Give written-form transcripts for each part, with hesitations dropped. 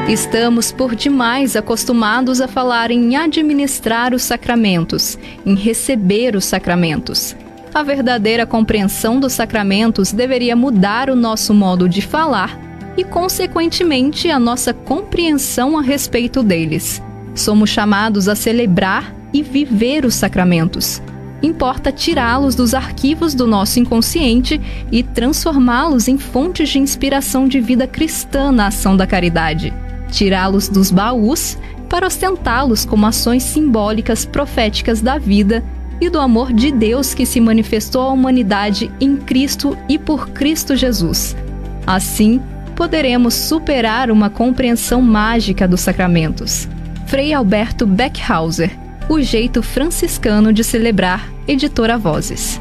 Estamos por demais acostumados a falar em administrar os sacramentos, em receber os sacramentos. A verdadeira compreensão dos sacramentos deveria mudar o nosso modo de falar e, consequentemente, a nossa compreensão a respeito deles. Somos chamados a celebrar e viver os sacramentos. Importa tirá-los dos arquivos do nosso inconsciente e transformá-los em fontes de inspiração de vida cristã na ação da caridade. Tirá-los dos baús para ostentá-los como ações simbólicas proféticas da vida e do amor de Deus que se manifestou à humanidade em Cristo e por Cristo Jesus. Assim, poderemos superar uma compreensão mágica dos sacramentos. Frei Alberto Beckhauser, O Jeito Franciscano de Celebrar, Editora Vozes.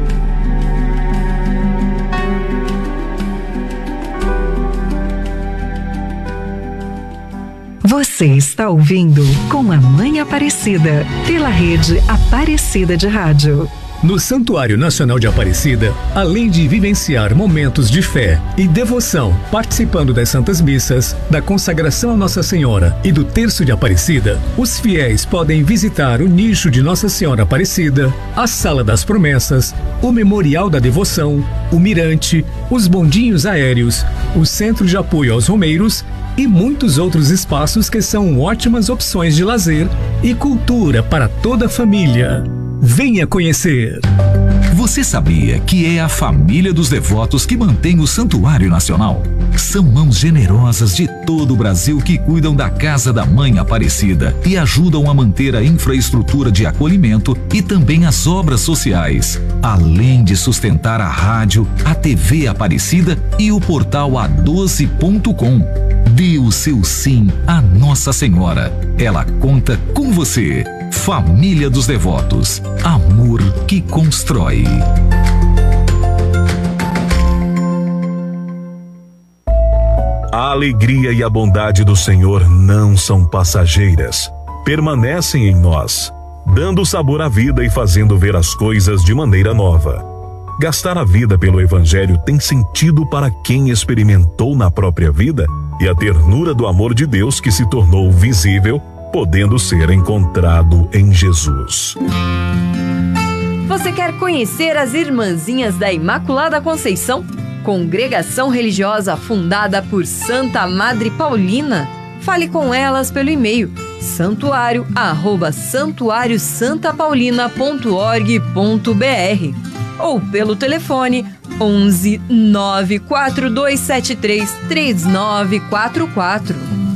Você está ouvindo Com a Mãe Aparecida, pela rede Aparecida de Rádio. No Santuário Nacional de Aparecida, além de vivenciar momentos de fé e devoção, participando das Santas Missas, da consagração a Nossa Senhora e do Terço de Aparecida, os fiéis podem visitar o nicho de Nossa Senhora Aparecida, a Sala das Promessas, o Memorial da Devoção, o Mirante, os bondinhos aéreos, o Centro de Apoio aos Romeiros e muitos outros espaços que são ótimas opções de lazer e cultura para toda a família. Venha conhecer! Você sabia que é a família dos devotos que mantém o Santuário Nacional? São mãos generosas de todo o Brasil que cuidam da Casa da Mãe Aparecida e ajudam a manter a infraestrutura de acolhimento e também as obras sociais, além de sustentar a rádio, a TV Aparecida e o portal a12.com. Dê o seu sim à Nossa Senhora. Ela conta com você. Família dos Devotos. Amor que constrói. A alegria e a bondade do Senhor não são passageiras. Permanecem em nós, dando sabor à vida e fazendo ver as coisas de maneira nova. Gastar a vida pelo Evangelho tem sentido para quem experimentou na própria vida e a ternura do amor de Deus que se tornou visível, podendo ser encontrado em Jesus. Você quer conhecer as Irmãzinhas da Imaculada Conceição? Congregação religiosa fundada por Santa Madre Paulina? Fale com elas pelo e-mail santuario@santuariosantapaulina.org.br ou pelo telefone 11 94273 3944.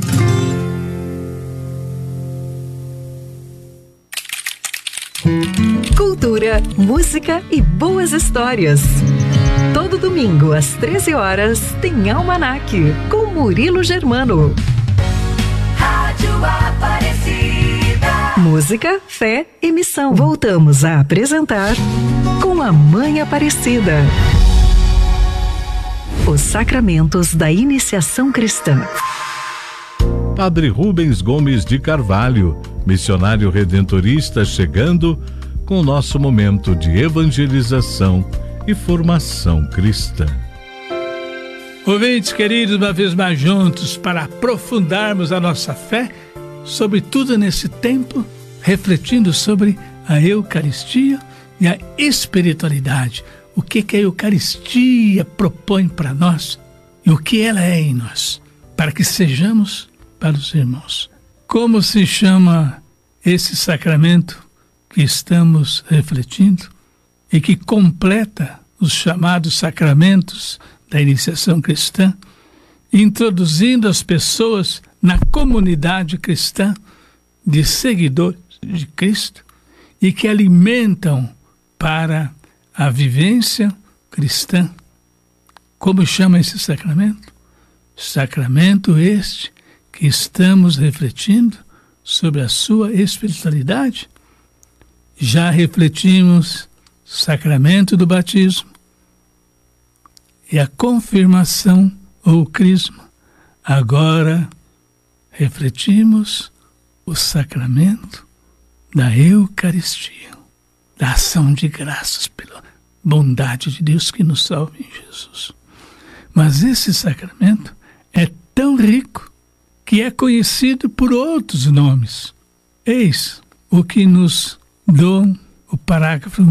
Cultura, música e boas histórias. Todo domingo às 13 horas tem Almanac com Murilo Germano. Rádio Aparecida. Música, fé e missão. Voltamos a apresentar Com a Mãe Aparecida. Os sacramentos da iniciação cristã. Padre Rubens Gomes de Carvalho, missionário redentorista, chegando com o nosso momento de evangelização e formação cristã. Ouvintes queridos, uma vez mais juntos para aprofundarmos a nossa fé, sobretudo nesse tempo, refletindo sobre a Eucaristia e a espiritualidade. O que a Eucaristia propõe para nós e o que ela é em nós, para que sejamos para os irmãos. Como se chama esse sacramento que estamos refletindo e que completa os chamados sacramentos da iniciação cristã, introduzindo as pessoas na comunidade cristã de seguidores de Cristo e que alimentam para a vivência cristã. Como chama esse sacramento? Sacramento este que estamos refletindo sobre a sua espiritualidade. Já refletimos sacramento do batismo e a confirmação ou crisma. Agora refletimos o sacramento da Eucaristia, da ação de graças pela bondade de Deus que nos salva em Jesus. Mas esse sacramento é tão rico que é conhecido por outros nomes. Eis o que nos dão o parágrafo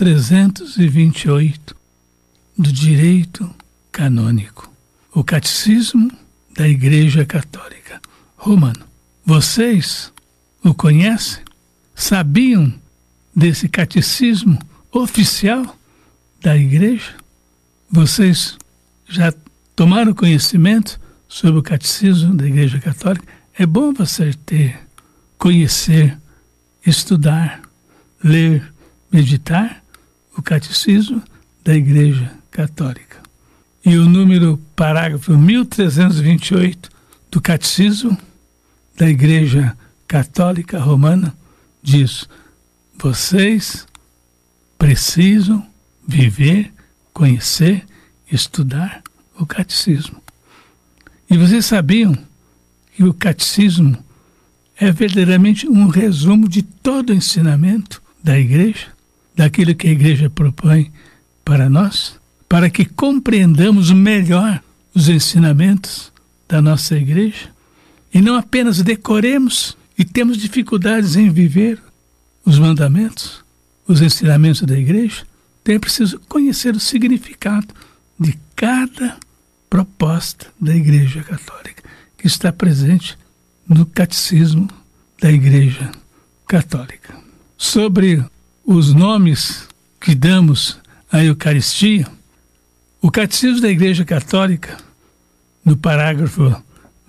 1328 do direito canônico, o Catecismo da Igreja Católica Romana. Vocês o conhecem? Sabiam desse catecismo oficial da Igreja? Vocês já tomaram conhecimento sobre o catecismo da Igreja Católica? É bom você conhecer, estudar, ler, meditar o catecismo da Igreja Católica. E o número parágrafo 1328 do Catecismo da Igreja Católica Romana diz: vocês precisam viver, conhecer, estudar o catecismo. E vocês sabiam que o catecismo é verdadeiramente um resumo de todo o ensinamento da igreja, daquilo que a igreja propõe para nós, para que compreendamos melhor os ensinamentos da nossa igreja e não apenas decoremos e temos dificuldades em viver os mandamentos, os ensinamentos da igreja. Então é preciso conhecer o significado de cada proposta da Igreja Católica que está presente no Catecismo da Igreja Católica. Sobre os nomes que damos à Eucaristia, o Catecismo da Igreja Católica, no parágrafo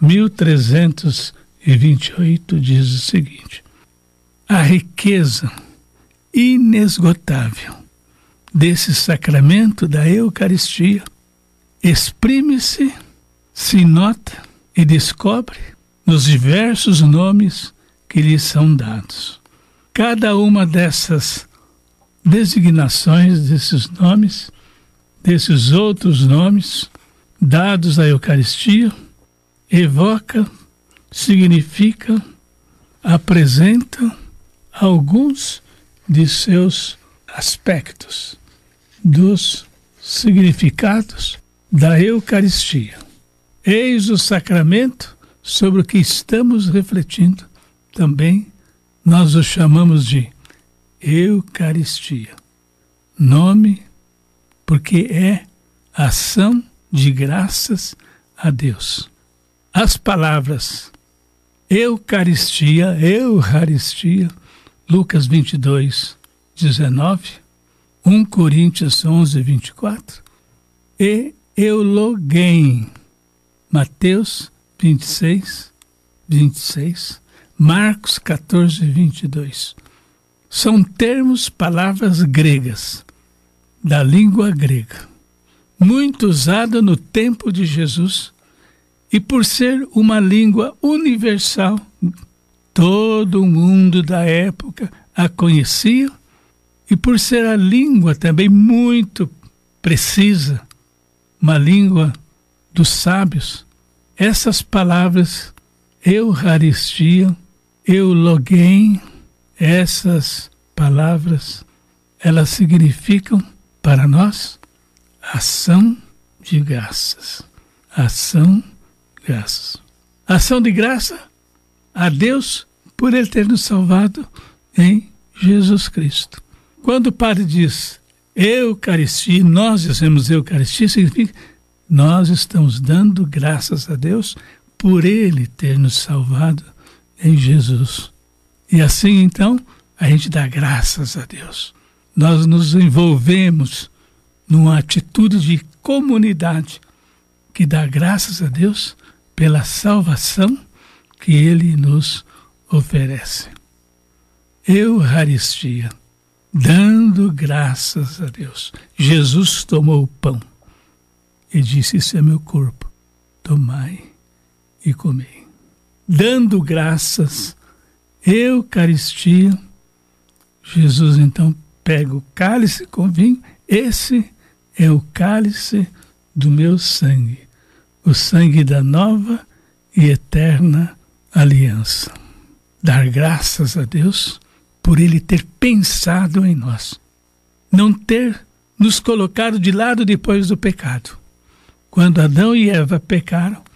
1328, diz o seguinte: a riqueza inesgotável desse sacramento da Eucaristia exprime-se, se nota e descobre nos diversos nomes que lhe são dados. Cada uma dessas designações, desses nomes, desses outros nomes dados à Eucaristia, evoca, significa, apresenta alguns de seus aspectos, dos significados da Eucaristia. Eis o sacramento sobre o que estamos refletindo. Também nós o chamamos de Eucaristia. Nome porque é ação de graças a Deus. As palavras Eucaristia, Lucas 22, 19, 1 Coríntios 11, 24, e euloguem, Mateus 26, 26, Marcos 14, 22. São termos, palavras gregas, da língua grega, muito usada no tempo de Jesus, e por ser uma língua universal, todo o mundo da época a conhecia, e por ser a língua também muito precisa, uma língua dos sábios, essas palavras Eucaristia, euloguem, essas palavras, elas significam para nós ação de graças. Ação de graças. Ação de graça a Deus por Ele ter nos salvado em Jesus Cristo. Quando o Padre diz Eucaristia, nós dizemos Eucaristia, significa nós estamos dando graças a Deus por Ele ter nos salvado em Jesus. E assim, então, a gente dá graças a Deus. Nós nos envolvemos numa atitude de comunidade que dá graças a Deus pela salvação que Ele nos oferece. Eucaristia, dando graças a Deus. Jesus tomou o pão e disse: isso é meu corpo, tomai e comei. Dando graças, Eucaristia, Jesus então pega o cálice com vinho. Esse é o cálice do meu sangue, o sangue da nova e eterna aliança. Dar graças a Deus por Ele ter pensado em nós, não ter nos colocado de lado depois do pecado. Quando Adão e Eva pecaram,